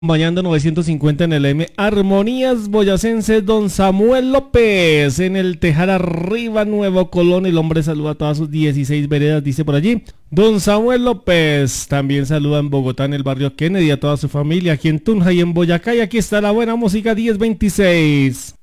Acompañando 950 en el M. Armonías Boyacense, don Samuel López. En el Tejar Arriba, Nuevo Colón. El hombre saluda a todas sus 16 veredas, dice por allí. Don Samuel López también saluda en Bogotá, en el barrio Kennedy, a toda su familia. Aquí en Tunja y en Boyacá. Y aquí está la buena música 1026.